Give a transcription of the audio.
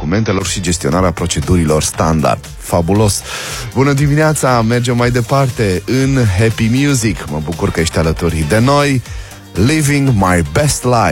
documentelor și gestionarea procedurilor standard. Fabulos! Bună dimineața! Mergem mai departe în Happy Music. Mă bucur că ești alături de noi. Living My Best Life.